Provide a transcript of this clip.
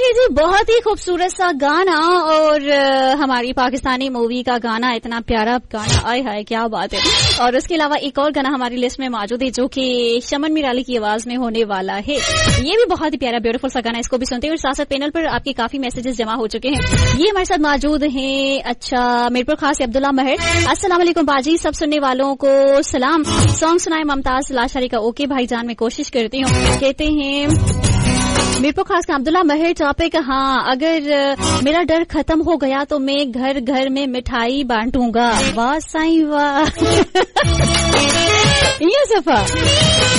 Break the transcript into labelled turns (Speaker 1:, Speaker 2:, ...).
Speaker 1: जी, बहुत ही खूबसूरत सा गाना और हमारी पाकिस्तानी मूवी का गाना, इतना प्यारा गाना, आय हाय क्या बात है। और उसके अलावा एक और गाना हमारी लिस्ट में मौजूद है जो कि शमन मिराली की आवाज में होने वाला है। ये भी बहुत ही प्यारा ब्यूटीफुल सा गाना, इसको भी सुनते हैं। और साथ साथ पैनल पर आपके काफी मैसेजेस जमा हो चुके हैं, ये हमारे साथ मौजूद हैं। अच्छा, मीरपुर खास से अब्दुल्ला महर, अस्सलाम वालेकुम बाजी, सब सुनने वालों को सलाम। सॉन्ग सुनाए मुमताज लाशारी का। ओके भाईजान, मैं कोशिश करती हूँ। कहते हैं मीरपुर खास का अब्दुल्ला महर टॉपिक, हाँ, अगर मेरा डर खत्म हो गया तो मैं घर घर में मिठाई बांटूंगा। वाह साईं वाह। ये सफा